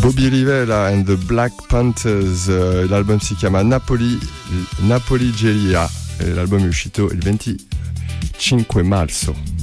Bobby Rivera and the Black Panthers, l'album si chiama Napoli Gelia e l'album è uscito il 25 marzo.